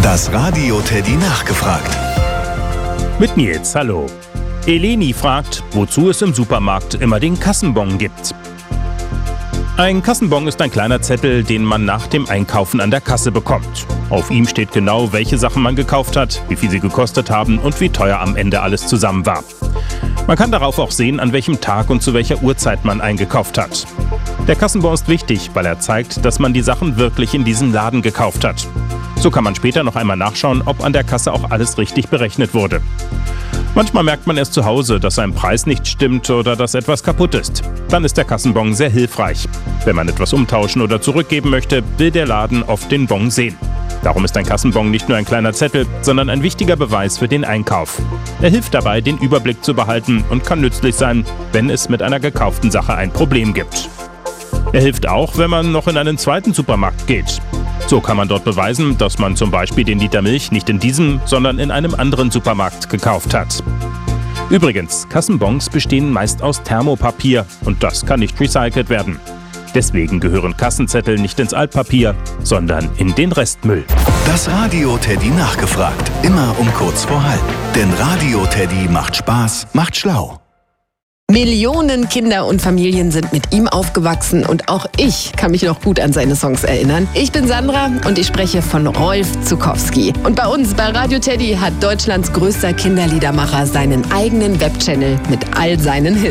Das Radio Teddy nachgefragt. Mit Nils, hallo. Eleni fragt, wozu es im Supermarkt immer den Kassenbon gibt. Ein Kassenbon ist ein kleiner Zettel, den man nach dem Einkaufen an der Kasse bekommt. Auf ihm steht genau, welche Sachen man gekauft hat, wie viel sie gekostet haben und wie teuer am Ende alles zusammen war. Man kann darauf auch sehen, an welchem Tag und zu welcher Uhrzeit man eingekauft hat. Der Kassenbon ist wichtig, weil er zeigt, dass man die Sachen wirklich in diesem Laden gekauft hat. So kann man später noch einmal nachschauen, ob an der Kasse auch alles richtig berechnet wurde. Manchmal merkt man erst zu Hause, dass ein Preis nicht stimmt oder dass etwas kaputt ist. Dann ist der Kassenbon sehr hilfreich. Wenn man etwas umtauschen oder zurückgeben möchte, will der Laden oft den Bon sehen. Darum ist ein Kassenbon nicht nur ein kleiner Zettel, sondern ein wichtiger Beweis für den Einkauf. Er hilft dabei, den Überblick zu behalten und kann nützlich sein, wenn es mit einer gekauften Sache ein Problem gibt. Er hilft auch, wenn man noch in einen zweiten Supermarkt geht. So kann man dort beweisen, dass man zum Beispiel den Liter Milch nicht in diesem, sondern in einem anderen Supermarkt gekauft hat. Übrigens, Kassenbons bestehen meist aus Thermopapier und das kann nicht recycelt werden. Deswegen gehören Kassenzettel nicht ins Altpapier, sondern in den Restmüll. Das Radio Teddy nachgefragt. Immer um kurz vor halb. Denn Radio Teddy macht Spaß, macht schlau. Millionen Kinder und Familien sind mit ihm aufgewachsen und auch ich kann mich noch gut an seine Songs erinnern. Ich bin Sandra und ich spreche von Rolf Zuckowski. Und bei uns, bei Radio Teddy, hat Deutschlands größter Kinderliedermacher seinen eigenen Webchannel mit all seinen Hits.